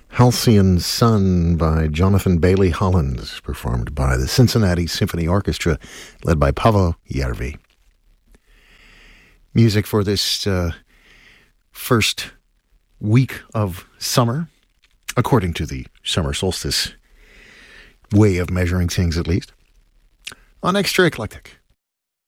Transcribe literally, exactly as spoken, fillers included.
Halcyon Sun by Jonathan Bailey Hollins, performed by the Cincinnati Symphony Orchestra, led by Paavo Järvi. Music for this uh, first week of summer, according to the summer solstice way of measuring things at least, on Extra Eclectic.